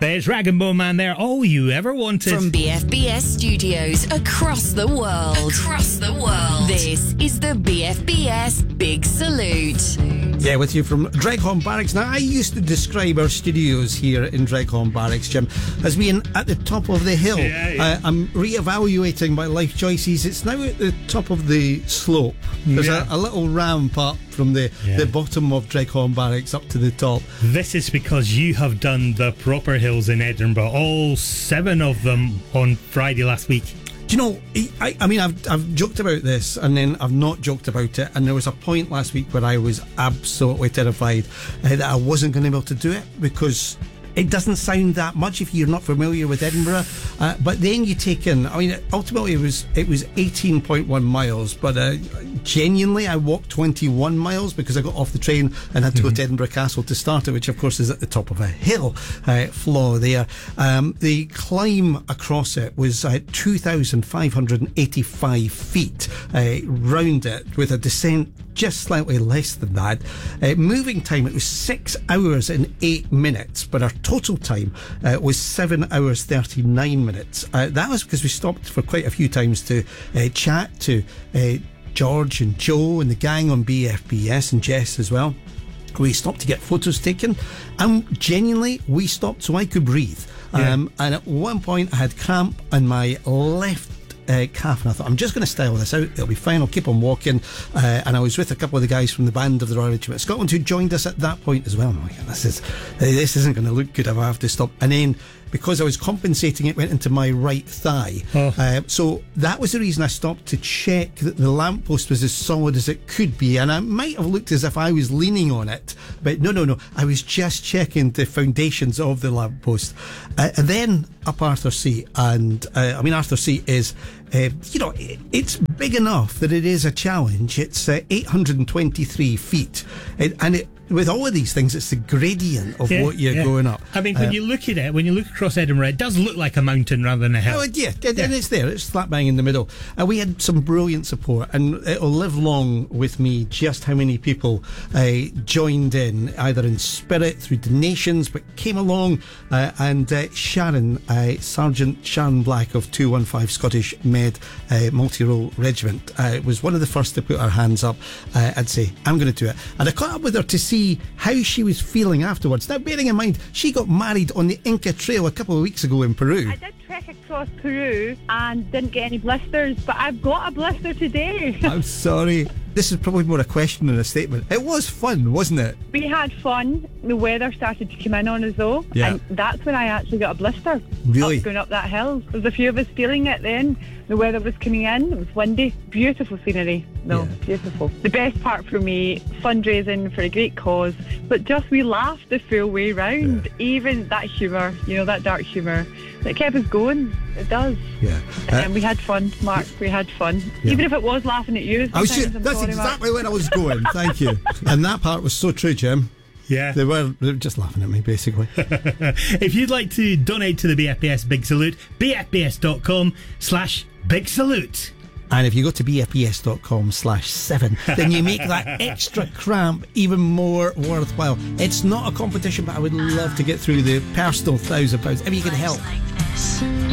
There's Rag and Bone Man there, all you ever wanted. From BFBS studios across the world. This is the BFBS Big Salute. Yeah, with you from Dreghorn Barracks. Now, I used to describe our studios here in Dreghorn Barracks, Jim, as being at the top of the hill. I'm re-evaluating my life choices. It's now at the top of the slope. There's a little ramp up from the bottom of Dreghorn Barracks up to the top. This is because you have done the proper hills in Edinburgh, all 7 of them on Friday last week. Do you know, I mean, I've joked about this and then I've not joked about it, and there was a point last week where I was absolutely terrified that I wasn't going to be able to do it, because it doesn't sound that much if you're not familiar with Edinburgh, but then you take in, I mean, ultimately it was 18.1 miles, but genuinely I walked 21 miles because I got off the train and had to go to Edinburgh Castle to start it, which of course is at the top of a hill, floor there. The climb across it was 2,585 feet round it, with a descent just slightly less than that. Moving time, it was 6 hours and 8 minutes, but our total time was 7 hours 39 minutes. That was because we stopped for quite a few times to chat to George and Joe and the gang on BFBS, and Jess as well. We stopped to get photos taken, and genuinely we stopped so I could breathe. And at one point I had cramp in my left calf, and I thought, I'm just going to style this out, it'll be fine, I'll keep on walking. And I was with a couple of the guys from the band of the Royal Regiment of Scotland who joined us at that point as well. I'm like, this isn't going to look good if I have to stop. And then, because I was compensating, it went into my right thigh. So that was the reason I stopped, to check that the lamppost was as solid as it could be. And I might have looked as if I was leaning on it, but no, I was just checking the foundations of the lamppost. And then up Arthur Seat, and I mean, Arthur Seat is, it's big enough that it is a challenge. It's 823 feet, and it, with all of these things, it's the gradient of what you're going up. I mean, when you look at it, when you look across Edinburgh, it does look like a mountain rather than a hill. And it's there. It's slap bang in the middle. We had some brilliant support, and it'll live long with me just how many people joined in, either in spirit, through donations, but came along. And Sharon, Sergeant Sharon Black of 215 Scottish Med Multi-Role Regiment, was one of the first to put her hands up and say, I'm going to do it. And I caught up with her to see how she was feeling afterwards. Now, bearing in mind, she got married on the Inca Trail a couple of weeks ago in Peru. I did trek across Peru and didn't get any blisters, but I've got a blister today. I'm sorry. This is probably more a question than a statement. It was fun, wasn't it? We had fun. The weather started to come in on us though, and that's when I actually got a blister. Really? Going up that hill. There was a few of us feeling it then. The weather was coming in, it was windy. Beautiful scenery. Beautiful. The best part for me, fundraising for a great cause, but just we laughed the full way round. Even that humour, that dark humour, it kept us going. It does. And we had fun, Mark. We had fun. Even if it was laughing at you. That's exactly where I was going. Thank you. And that part was so true, Jim. Yeah. They were just laughing at me, basically. If you'd like to donate to the BFBS Big Salute, bfbs.com/Big Salute. And if you go to bfbs.com/7, then you make that extra cramp even more worthwhile. It's not a competition, but I would love to get through the personal £1,000 if you can help.